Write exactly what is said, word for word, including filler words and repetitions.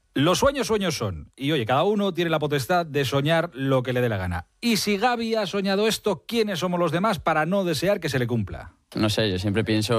Los sueños, sueños son. Y oye, cada uno tiene la potestad de soñar lo que le dé la gana. Y si Gavi ha soñado esto, ¿quiénes somos los demás para no desear que se le cumpla? No sé, yo siempre pienso